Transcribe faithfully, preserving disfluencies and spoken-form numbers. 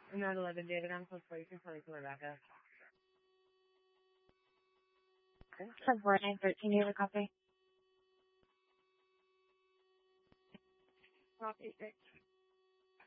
nine eleven, David, I'm close for you. Can probably pull her back up. Sub four nine thirteen, you have a copy? Copy, six.